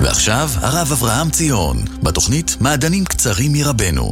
ועכשיו הרב אברהם ציון, בתוכנית מעדנים קצרים מרבנו.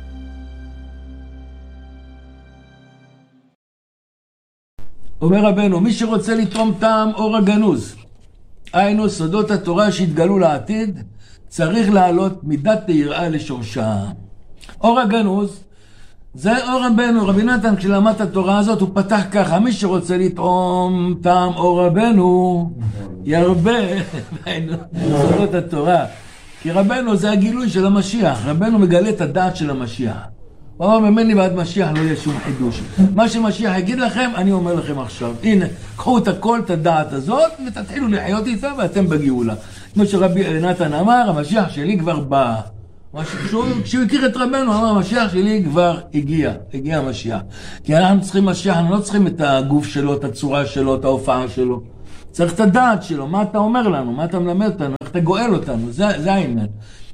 אומר רבנו, מי שרוצה לתרום טעם אור הגנוז, היינו סודות התורה שהתגלו לעתיד, צריך להעלות מידת היראה לשורשה. אור הגנוז זה אור רבנו. רבי נתן כשלמד את התורה הזאת הוא פתח ככה, מי שרוצה לתרום טעם אור רבנו ירבה סודות התורה. כי רבנו זה הגילוי של המשיח, רבנו מגלה את הדעת של המשיח. הוא אומר, ממני ועד משיח לא יהיה שום חידוש. מה שמשיח יגיד לכם, אני אומר לכם עכשיו. הנה, קחו את הכל, את הדעת הזאת, ותתחילו לחיות איתה, ואתם בגאולה. כמו שרבי נתן אמר, המשיח שלי כבר בא. כשהוא הכיר את רבנו, אמר, המשיח שלי כבר הגיע המשיח. כי אנחנו צריכים משיח, אנחנו לא צריכים את הגוף שלו, את הצורה שלו, את ההופעה שלו. צריך את הדעת שלו, מה אתה אומר לנו, מה אתה מלמד אותנו, איך אתה גואל אותנו, זה העניין.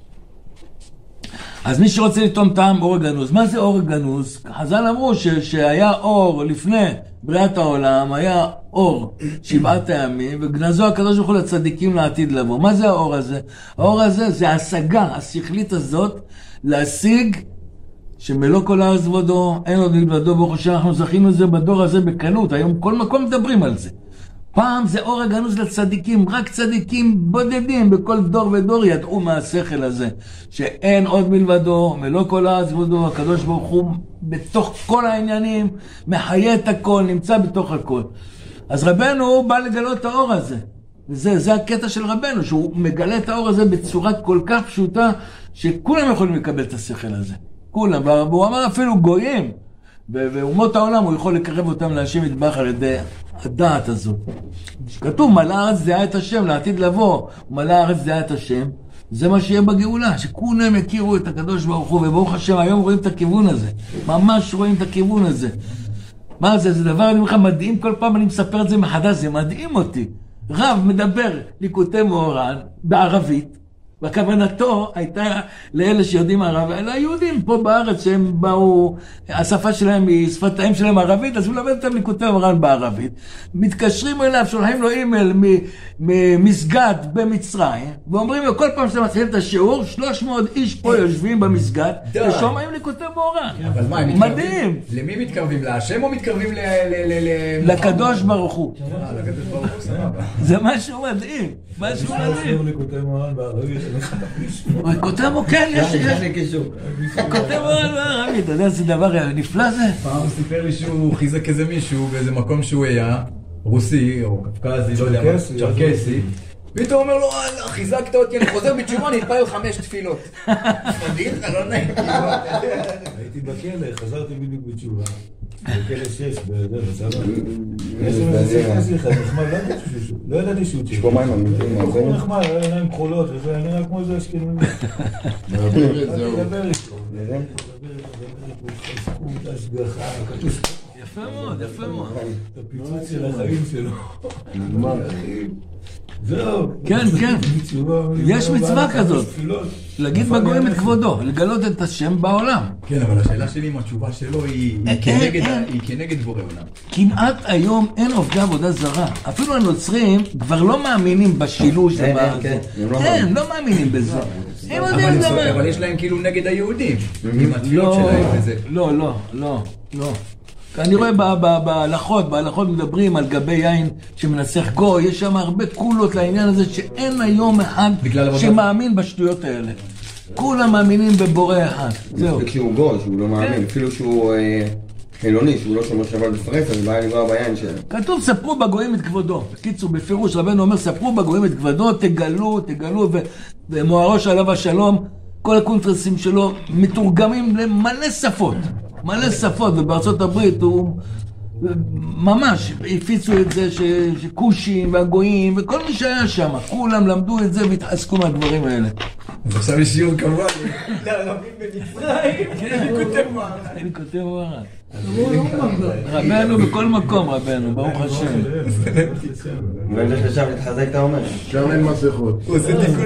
אז מי שרוצה לתרום טעם אור הגנוז, מה זה אור הגנוז? חז"ל אמרו שהיה אור לפני בריאת העולם, היה אור 7 הימים, וגנזו הקדוש ברוך הוא לצדיקים לעתיד לבוא. מה זה האור הזה? האור הזה זה ההשגה השכלית הזאת, להשיג שמלוא כל הארץ כבודו, אין עוד מלבדו, ברוך השם. אנחנו זכינו את זה בדור הזה בקלות, היום כל מקום מדברים על זה. פעם זה אור הגנוז לצדיקים, רק צדיקים בודדים בכל דור ודור ידעו מהשכל הזה, שאין עוד מלבדו, מלוא כל הארץ כבודו, הקדוש ברוך הוא בתוך כל העניינים, מחיה את הכל, נמצא בתוך הכל. אז רבנו בא לגלות את האור הזה, וזה הקטע של רבנו, שהוא מגלה את האור הזה בצורה כל כך פשוטה, שכולם יכולים לקבל את השכל הזה, כולם, והוא אמר אפילו גויים, ואומות העולם הוא יכול לקרב אותם להשם יתברך על ידי הדעת הזאת. כתוב מלא הארץ זיהה את השם לעתיד לבוא, מלא הארץ זיהה את השם, זה מה שיהיה בגאולה, שכולם יכירו את הקדוש ברוך הוא, וברוך השם היום רואים את הכיוון הזה, ממש רואים את הכיוון הזה. מה זה? זה דבר אני אומר לך מדהים, כל פעם אני מספר את זה מחדש, זה מדהים אותי. רב מדבר ליקוטי מוהר"ן בערבית, וכוונתו הייתה לאלה שיודעים ערבית, אלה היהודים פה בארץ שהם באו, השפה שלהם היא שפת האם שלהם ערבית, אז הוא למד אותם ליקוטי מוהר"ן בערבית. מתקשרים אליו, שולחים לו אימייל ממסגד במצרים, ואומרים לו כל פעם שאתה מתחיל את השיעור, 300 איש פה יושבים במסגד, ושומעים ליקוטי מוהר"ן. אבל מה, הם מדהים. למי מתקרבים? להשם או מתקרבים לקדוש ברוך הוא. לקדוש ברוך הוא, סבבה. זה משהו מדהים, משהו מדהים. הוא כותב בו, כן, יש כותב בו, רבי, אתה יודע, זה דבר נפלא זה? פעם הוא סיפר לי שהוא חיזק איזה מישהו באיזה מקום שהוא היה, רוסי או קפקזי, לא יודע מה, צ'רקסי, פתאום אומר לו, חיזקת אותי, אני חוזר בתשובה, אני אתפלל 5 תפילות. מדהים, אתה לא נעים. הייתי בכלא, חזרתי בדיוק בתשובה. בכלא 6, בסדר. יש לך נחמד, לא ידעתי שהוא צ'יק. פה מים אמיתים. הוא נחמד, היה עיניים כחולות, וזה נראה כמו זה אשכנזי. דבר איתו. חזקות, השגחה, יפה מאוד, יפה מאוד. את הפיצוץ של החיים שלו. זהו. כן, כן. יש מצווה כזאת. להגיד בגויים את כבודו, לגלות את השם בעולם. כן, אבל השאלה שלי עם התשובה שלו היא כנגד בורא עולם. כמעט היום אין עובדי עבודה זרה. אפילו הנוצרים כבר לא מאמינים בשילוש. כן, לא מאמינים בזה. אבל יש להם כאילו נגד היהודים. עם התפילות שלהם וזה. לא, לא, לא, לא. אני רואה בהלכות מדברים על גבי יין שמנסח גוי, יש שם הרבה קולות לעניין הזה שאין היום אחד שמאמין בשטויות האלה. כולם מאמינים בבורא אחד. זהו. כשהוא גוי, שהוא לא מאמין, אפילו שהוא חילוני, שהוא לא שומר שבת בפרס, אז בעיה נברא ביין שלו. כתוב, ספרו בגויים את כבודו. בקיצור, בפירוש רבנו אומר, ספרו בגויים את כבודו, תגלו, ומוארו עליו השלום, כל הקונטרסים שלו מתורגמים למלא שפות. מלא שפות, ובארצות הברית הוא ממש הפיצו את זה שקושים והגויים וכל מי שהיה שם, כולם למדו את זה והתעסקו מהדברים האלה. אז עכשיו יש שיעור כמובן לערבים במצרים, אני כותב מוהר"ן. רבנו בכל מקום, רבנו, ברוך השם. ואני חשב להתחזק את האומר. שם אין מסכות. הוא עושה תיקון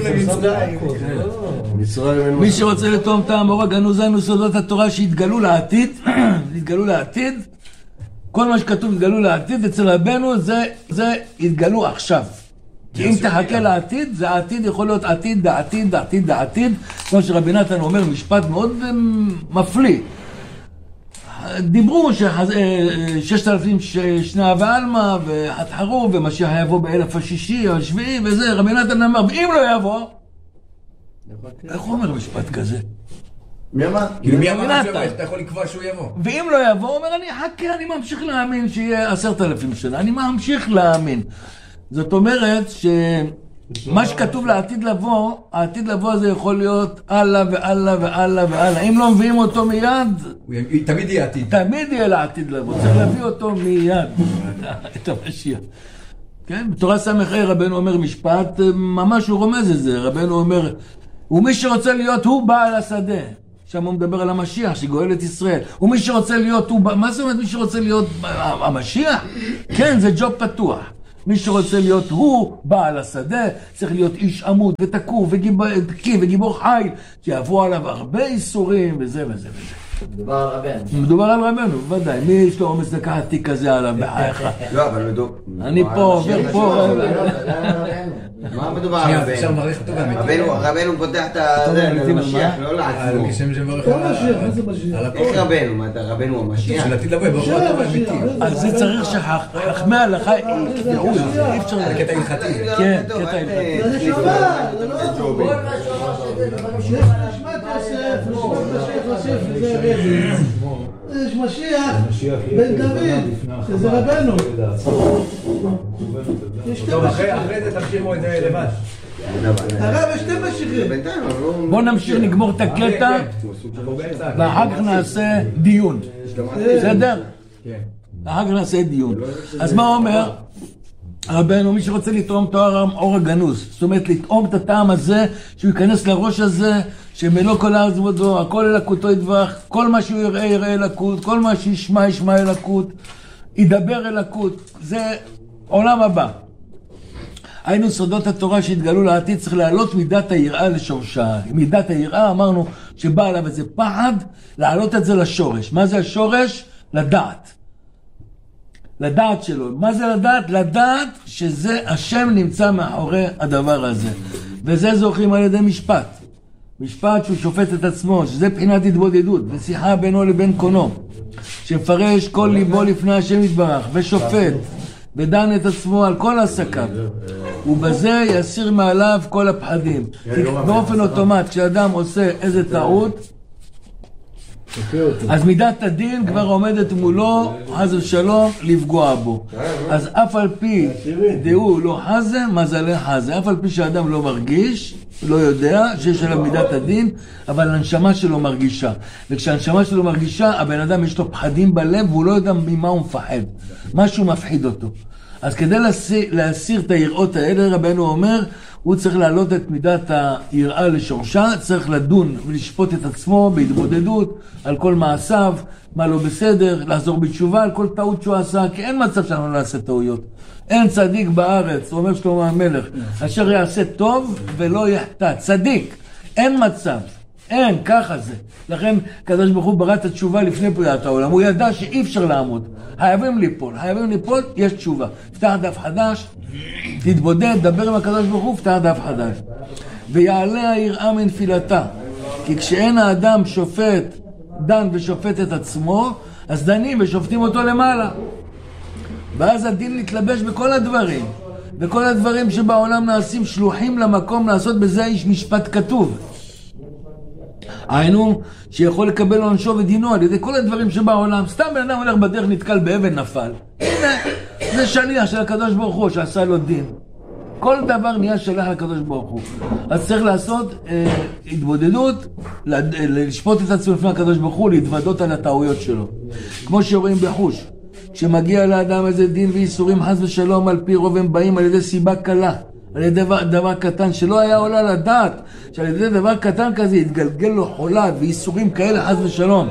למצרים. מי שרוצה לתרום טעם אור הגנוז היינו סודות התורה שהתגלו לעתיד, כל מה שכתוב התגלו לעתיד, אצל רבנו זה התגלו עכשיו. כי אם תחכה לעתיד, זה העתיד יכול להיות עתיד, דעתיד, דעתיד, דעתיד, כמו שרבי נתן אומר משפט מאוד מפליא. דיברו 6,000 שנה ועלמה והתחרו ומשיח יבוא באלף השישי או השביעי וזה, רבי נתן אמר, ואם לא יבוא, איך הוא אומר משפט כזה? מי אמר? כאילו מי אמר שאתה יכול לקבוע שהוא יבוא? ואם לא יבוא, הוא אומר, אני אחכה, אני ממשיך להאמין שיהיה 10,000 שנה, אני ממשיך להאמין. זאת אומרת שמה שכתוב לעתיד לבוא, העתיד לבוא הזה יכול להיות הלאה והלאה והלאה והלאה. אם לא מביאים אותו מיד, תמיד יהיה עתיד. תמיד יהיה לעתיד לבוא, צריך להביא אותו מיד, את המשיח. כן, בתורה סמך רבנו אומר משפט, ממש הוא רומז את זה, רבנו אומר, ומי שרוצה להיות הוא בעל השדה. שם הוא מדבר על המשיח שגואל את ישראל. ומי שרוצה להיות הוא, מה זאת אומרת מי שרוצה להיות המשיח? כן, זה ג'וב פתוח. מי שרוצה להיות הוא בעל השדה, צריך להיות איש עמוד ותקוף וגיבור חיל, שיעברו עליו הרבה איסורים וזה וזה וזה. מדובר על רבנו. מדובר על רבנו, בוודאי. מי יש לו אומץ לקחת תיק כזה עליו בחייך? לא, אבל מדובר... אני פה, ופה... מה מדובר על רבנו? רבנו פותח את המשיח, לא לעצמו. איך רבנו? מה, רבנו המשיח? אז זה צריך שחכמי ההלכה יקבעו את זה, אי אפשר... זה קטע הלכתי. כן, קטע הלכתי. זה נשמע, זה לא כל מה שאומר שזה יש משיח בן דוד, שזה רבנו. טוב, אחרי זה תמשיכו את זה לבד. הרב יש שתי משיחים. בוא נמשיך, נגמור את הקטע, ואחר כך נעשה דיון. בסדר? אחר כך נעשה דיון. אז מה אומר? רבנו, מי שרוצה לטעום תואר אור הגנוז, זאת אומרת לטעום את הטעם הזה, שהוא ייכנס לראש הזה, שמלוא כל הארץ ובדו, הכל אלקותו ידבח, כל מה שהוא יראה יראה אלקות, כל מה שישמע ישמע אלקות, ידבר אלקות, זה עולם הבא. היינו סודות התורה שהתגלו לעתיד, צריך להעלות מידת היראה לשורשה. מידת היראה אמרנו שבא עליו איזה פחד, להעלות את זה לשורש. מה זה השורש? לדעת. לדעת שלו. מה זה לדעת? לדעת שזה השם נמצא מאחורי הדבר הזה. וזה זוכים על ידי משפט. משפט שהוא שופט את עצמו, שזה בחינת התבודדות, ושיחה בינו לבין קונו. שמפרש כל ליבו לפני השם יתברך, ושופט, ודן את עצמו על כל עסקיו. ובזה יסיר מעליו כל הפחדים. באופן אוטומט, כשאדם עושה איזה טעות, אז מידת הדין כבר עומדת מולו, חס ושלום, לפגוע בו. אז אף על פי דהו לא חזה, מזלה חזה. אף על פי שהאדם לא מרגיש, לא יודע שיש עליו מידת הדין, אבל הנשמה שלו מרגישה. וכשהנשמה שלו מרגישה, הבן אדם יש לו פחדים בלב, והוא לא יודע ממה הוא מפחד. משהו מפחיד אותו. אז כדי להסיר את היראות האלה, רבנו אומר, הוא צריך להעלות את מידת היראה לשורשה, צריך לדון ולשפוט את עצמו בהתבודדות על כל מעשיו, מה לא בסדר, לעזור בתשובה על כל טעות שהוא עשה, כי אין מצב שאנחנו לא נעשה טעויות. אין צדיק בארץ, הוא אומר שלמה המלך, אשר יעשה טוב ולא יחטא. צדיק, אין מצב. אין, ככה זה. לכן הקדוש ברוך הוא ברא את התשובה לפני בריאת העולם. הוא ידע שאי אפשר לעמוד. חייבים ליפול, יש תשובה. פתח דף חדש, תתבודד, דבר עם הקדוש ברוך הוא, פתח דף חדש. ויעלה היראה מנפילתה. כי כשאין האדם שופט, דן ושופט את עצמו, אז דנים ושופטים אותו למעלה. ואז הדין מתלבש בכל הדברים. וכל הדברים שבעולם נעשים שלוחים למקום לעשות בזה איש משפט כתוב. היינו שיכול לקבל עונשו ודינו על ידי כל הדברים שבעולם. סתם בן אדם הולך בדרך, נתקל באבן, נפל. הנה, זה שליח של הקדוש ברוך הוא שעשה לו דין. כל דבר נהיה שליח לקדוש ברוך הוא. אז צריך לעשות התבודדות, לשפוט את עצמו לפני הקדוש ברוך הוא, להתוודות על הטעויות שלו. כמו שרואים בחוש, כשמגיע לאדם איזה דין ואיסורים חס ושלום על פי רוב הם באים על ידי סיבה קלה. על ידי דבר קטן שלא היה עולה לדעת, שעל ידי דבר קטן כזה יתגלגל לו חולת ואיסורים כאלה חס ושלום.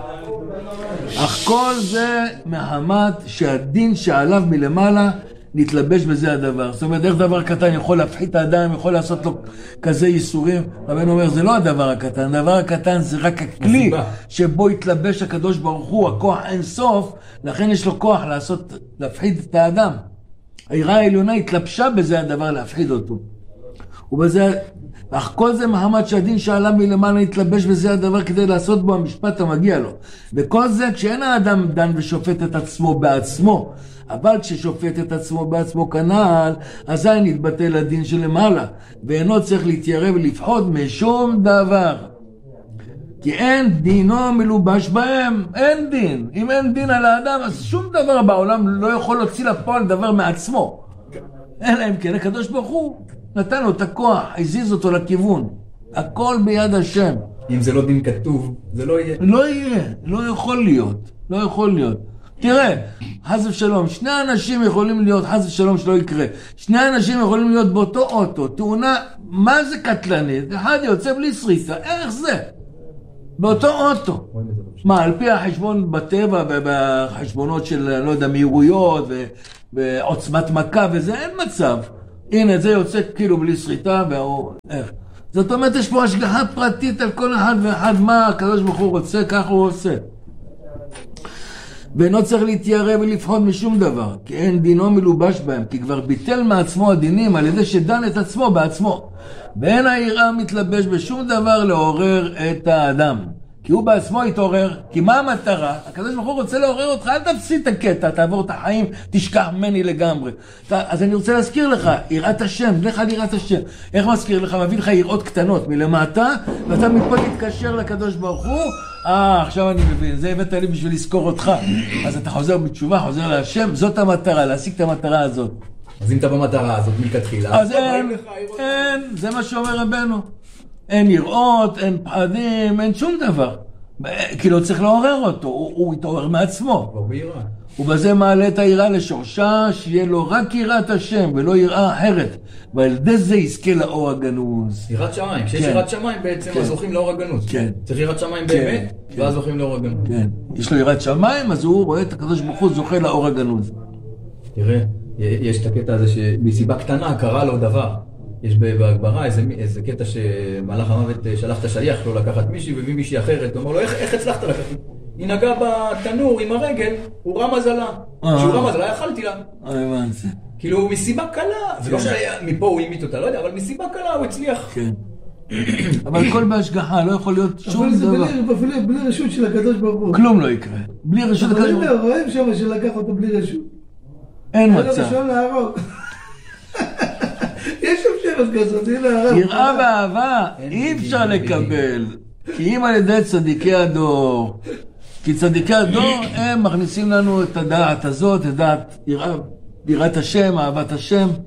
אך כל זה מחמת שהדין שעליו מלמעלה נתלבש בזה הדבר. זאת אומרת, איך דבר קטן יכול להפחית את האדם, יכול לעשות לו כזה איסורים. רבנו אומר, זה לא הדבר הקטן, הדבר הקטן זה רק הכלי שבו יתלבש הקדוש ברוך הוא, הכוח אין סוף, לכן יש לו כוח להפחית את האדם. היראה העליונה התלבשה בזה הדבר להפחיד אותו. ובזה, אך כל זה מחמת שהדין שעלה מלמעלה התלבש בזה הדבר כדי לעשות בו המשפט המגיע לו. וכל זה כשאין האדם דן ושופט את עצמו בעצמו, אבל כששופט את עצמו בעצמו כנעל, אזי נתבטל הדין שלמעלה, ואינו צריך להתיירא ולפחוד משום דבר. כי אין דינו מלובש בהם, אין דין. אם אין דין על האדם, אז שום דבר בעולם לא יכול להוציא לפועל דבר מעצמו. אלא אם כן, הקדוש ברוך הוא נתן לו את הכוח, הזיז אותו לכיוון. הכל ביד השם. אם זה לא דין כתוב, זה לא יהיה. לא יהיה, לא יכול להיות. לא יכול להיות. תראה, חס ושלום, שני אנשים יכולים להיות, חס ושלום שלא יקרה, שני אנשים יכולים להיות באותו אוטו, תאונה, מה זה קטלנית? אחד יוצא בלי שריסה, איך זה? באותו אוטו. מה, על פי החשבון בטבע ובחשבונות של, לא יודע, מהירויות ועוצמת מכה וזה, אין מצב. הנה, זה יוצא כאילו בלי שריטה, איך? זאת אומרת, יש פה השגחה פרטית על כל אחד ואחד, מה הקדוש ברוך הוא רוצה, כך הוא עושה. ואינו צריך להתיירא ולפחוד משום דבר, כי אין דינו מלובש בהם, כי כבר ביטל מעצמו הדינים על ידי שדן את עצמו בעצמו. ואין היראה מתלבש בשום דבר לעורר את האדם. כי הוא בעצמו יתעורר, כי מה המטרה? הקדוש ברוך הוא רוצה לעורר אותך, אל תפסיד את הקטע, תעבור את החיים, תשכח ממני לגמרי. אז אני רוצה להזכיר לך, יראת השם, לך על יראת השם. איך מזכיר לך? מביא לך יראות קטנות מלמטה, ואתה מפה להתקשר לקדוש ברוך הוא, עכשיו אני מבין, זה הבאת לי בשביל לזכור אותך. אז אתה חוזר בתשובה, חוזר להשם, זאת המטרה, להשיג את המטרה הזאת. אז אם אתה במטרה הזאת מלכתחילה, אז אין, זה מה שאומר רבנו. אין יראות, אין פחדים, אין שום דבר. כי לא צריך לעורר אותו, הוא יתעורר מעצמו. ובזה מעלה את היראה לשורשה, שיהיה לו רק יראת השם ולא יראה אחרת. ועל ידי זה יזכה לאור הגנוז. יראת שמיים, כשיש יראת שמיים בעצם אז זוכים לאור הגנוז. צריך יראת שמיים באמת, ואז זוכים לאור הגנוז. כן, יש לו יראת שמיים, אז הוא רואה את הקדוש ברוך הוא זוכה לאור הגנוז. תראה, יש את הקטע הזה שמסיבה קטנה קרה לו דבר. יש בהגברה איזה קטע שמלאך המוות שלח את השליח לו לקחת מישהי והביא מישהי אחרת. הוא אומר לו, איך הצלחת לקחת? היא נגעה בתנור עם הרגל, הוא רע מזלה. כשהוא רע מזלה, יכלתי לה. כאילו, מסיבה קלה, זה לא שהיה, מפה הוא אימית אותה, לא יודע, אבל מסיבה קלה הוא הצליח. כן. אבל כל בהשגחה לא יכול להיות שום דבר. אבל זה בלי רשות של הקדוש ברוך הוא. כלום לא יקרה. בלי רשות הקדוש ברוך הוא. רואים שם שלקח אותו בלי רשות. אין מצב. היה לו ראשון להרוג. יש אפשרות כזאת, יראה ואהבה אי אפשר לקבל, כי אם על ידי צדיקי הדור, כי צדיקי הדור הם מכניסים לנו את הדעת הזאת, את דעת יראת השם, אהבת השם,